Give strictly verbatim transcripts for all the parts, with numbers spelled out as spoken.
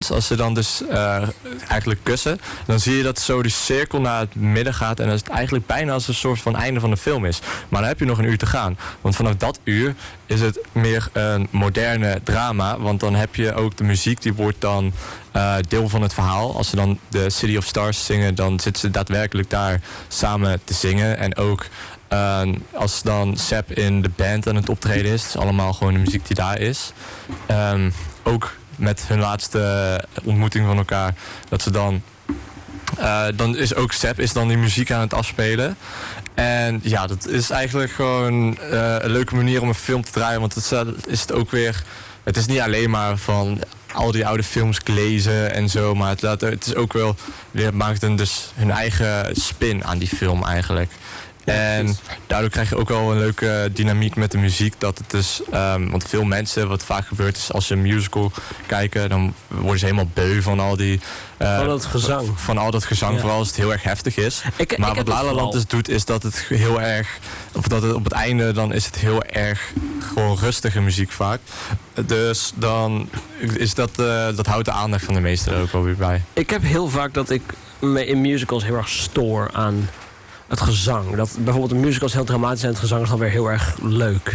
is, als ze dan dus uh, eigenlijk kussen, dan zie je dat zo die cirkel naar het midden gaat en dat het eigenlijk bijna als een soort van einde van de film is. Maar dan heb je nog een uur te gaan. Want vanaf dat uur is het meer een moderne drama, want dan heb je ook de muziek, die wordt dan uh, deel van het verhaal. Als ze dan de City of Stars zingen, dan zitten ze daadwerkelijk daar samen te zingen. En ook uh, als dan Seb in de band aan het optreden is, het is allemaal gewoon de muziek die daar is. Um, ook met hun laatste ontmoeting van elkaar, dat ze dan uh, dan is ook Seb is dan die muziek aan het afspelen. En ja, dat is eigenlijk gewoon uh, een leuke manier om een film te draaien, want het is het ook weer, het is niet alleen maar van al die oude films lezen en zo, maar het, laat, het is ook wel weer, maakt een dus hun eigen spin aan die film eigenlijk. En daardoor krijg je ook wel een leuke dynamiek met de muziek. Dat het dus, um, want veel mensen, wat vaak gebeurt is als ze een musical kijken, dan worden ze helemaal beu van al die uh, van dat gezang. Van al dat gezang, ja. Vooral als het heel erg heftig is. Ik, maar ik wat La La Land dus doet, is dat het heel erg, of dat het op het einde, dan is het heel erg gewoon rustige muziek vaak. Dus dan is dat, uh, dat houdt de aandacht van de meesten er ook wel weer bij. Ik heb heel vaak dat ik me in musicals heel erg stoor aan het gezang. Dat bijvoorbeeld de musicals heel dramatisch zijn, het gezang is dan weer heel erg leuk.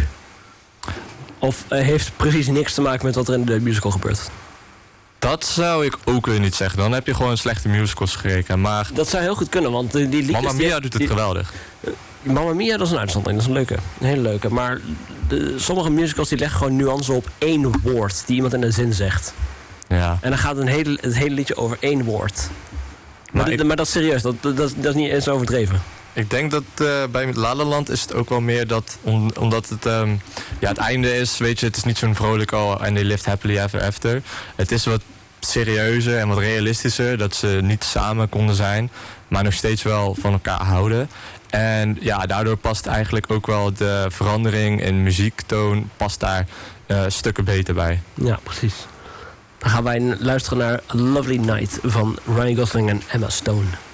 Of uh, heeft precies niks te maken met wat er in de musical gebeurt. Dat zou ik ook weer niet zeggen. Dan heb je gewoon slechte musicals gekeken. Maar dat zou heel goed kunnen, want die liedjes... Mamma Mia die, doet het die, geweldig. Uh, Mamma Mia, dat is een uitzondering. Dat is een leuke. Een hele leuke. Maar de, sommige musicals die leggen gewoon nuance op één woord die iemand in een zin zegt. Ja. En dan gaat een hele, het hele liedje over één woord. Maar, maar, ik, maar dat is serieus. Dat, dat, dat is niet eens overdreven. Ik denk dat uh, bij La La Land is het ook wel meer dat, om, omdat het, um, ja, het einde is, weet je, het is niet zo'n vrolijk oh, and they lived happily ever after. Het is wat serieuzer en wat realistischer, dat ze niet samen konden zijn, maar nog steeds wel van elkaar houden. En ja, daardoor past eigenlijk ook wel de verandering in muziektoon, past daar uh, stukken beter bij. Ja, precies. Dan gaan wij luisteren naar A Lovely Night van Ryan Gosling en Emma Stone.